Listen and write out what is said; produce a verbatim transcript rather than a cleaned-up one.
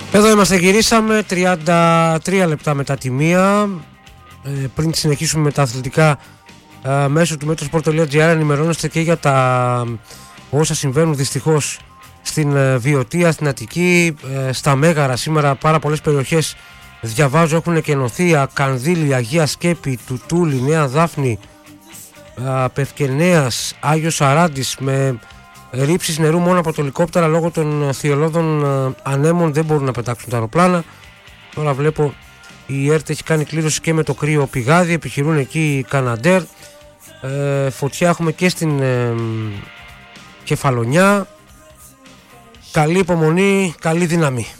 Εδώ είμαστε, γυρίσαμε τριάντα τρία λεπτά μετά τη μία. Ε, πριν συνεχίσουμε με τα αθλητικά, ε, μέσω του metrosport τελεία gr ενημερώνεστε και για τα όσα συμβαίνουν δυστυχώς στην ε, Βιωτία, στην Αττική, ε, στα Μέγαρα. Σήμερα πάρα πολλές περιοχές, διαβάζω, έχουν κενωθεί. Κανδύλη, Αγία Σκέπη, Τουτούλη, Νέα Δάφνη, ε, Πευκενέας, Άγιος Σαράντης, με ρήψεις νερού μόνο από το ελικόπτερα λόγω των θειολώδων ανέμων. Δεν μπορούν να πετάξουν τα αεροπλάνα. Τώρα βλέπω η ΕΡΤ έχει κάνει κλήρωση και με το κρύο πηγάδι, επιχειρούν εκεί οι Καναντέρ. ε, Φωτιά έχουμε και στην ε, Κεφαλονιά. Καλή υπομονή, καλή δύναμη.